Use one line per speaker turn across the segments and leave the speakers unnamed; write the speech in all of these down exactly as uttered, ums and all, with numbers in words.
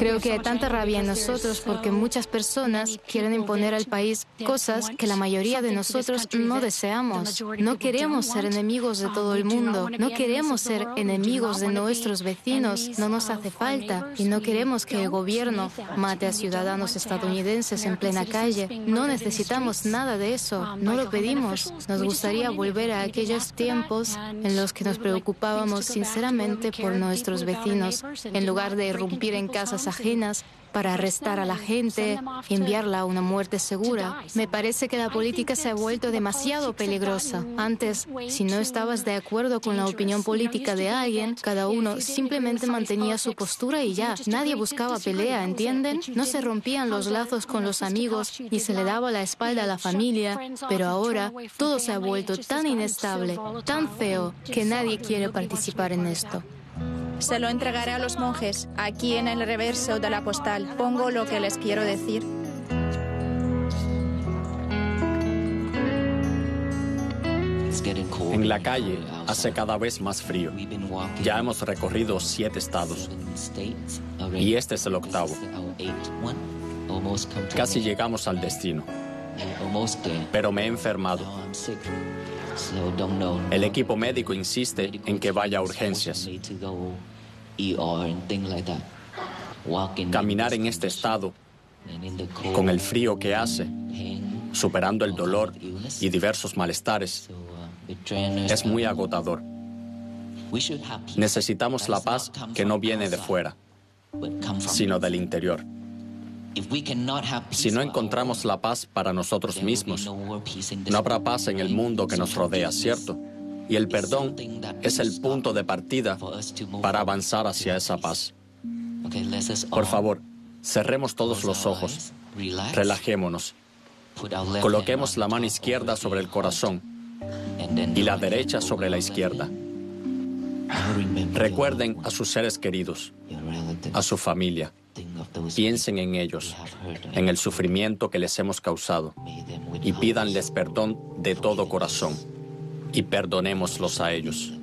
Creo que hay tanta rabia en nosotros porque muchas personas quieren imponer al país cosas que la mayoría de nosotros no deseamos. No queremos ser enemigos de todo el mundo, no queremos ser enemigos de nuestros vecinos, no nos hace falta, y no queremos que el gobierno mate a ciudadanos estadounidenses en plena calle. No necesitamos nada de eso, no lo pedimos. Nos gustaría volver a aquellos tiempos en los que nos preocupábamos sinceramente por nuestros vecinos, en lugar de irrumpir en casas ajenas para arrestar a la gente, enviarla a una muerte segura. Me parece que la política se ha vuelto demasiado peligrosa. Antes, si no estabas de acuerdo con la opinión política de alguien, cada uno simplemente mantenía su postura y ya. Nadie buscaba pelea, ¿entienden? No se rompían los lazos con los amigos ni se le daba la espalda a la familia. Pero ahora todo se ha vuelto tan inestable, tan feo, que nadie quiere participar en esto.
Se lo entregaré a los monjes. Aquí en el reverso de la postal pongo lo que les quiero decir.
En la calle hace cada vez más frío. Ya hemos recorrido siete estados y este es el octavo. Casi llegamos al destino, pero me he enfermado. El equipo médico insiste en que vaya a urgencias. Caminar en este estado, con el frío que hace, superando el dolor y diversos malestares, es muy agotador. Necesitamos la paz que no viene de fuera, sino del interior. Si no encontramos la paz para nosotros mismos, no habrá paz en el mundo que nos rodea, ¿cierto? Y el perdón es el punto de partida para avanzar hacia esa paz. Por favor, cerremos todos los ojos, relajémonos, coloquemos la mano izquierda sobre el corazón y la derecha sobre la izquierda. Recuerden a sus seres queridos, a su familia. Piensen en ellos, en el sufrimiento que les hemos causado y pídanles perdón de todo corazón y perdonémoslos a ellos.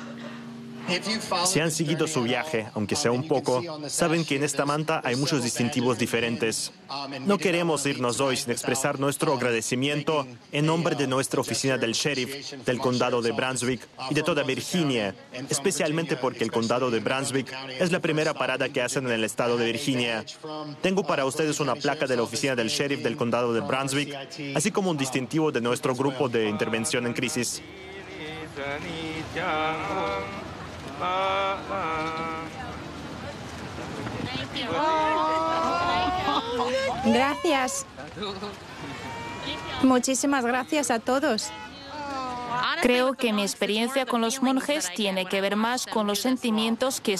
Si han seguido su viaje, aunque sea un poco, saben que en esta manta hay muchos distintivos diferentes. No queremos irnos hoy sin expresar nuestro agradecimiento en nombre de nuestra oficina del sheriff, del condado de Brunswick y de toda Virginia, especialmente porque el condado de Brunswick es la primera parada que hacen en el estado de Virginia. Tengo para ustedes una placa de la oficina del sheriff del condado de Brunswick, así como un distintivo de nuestro grupo de intervención en crisis.
Gracias. Muchísimas gracias a todos.
Creo que mi experiencia con los monjes tiene que ver más con los sentimientos que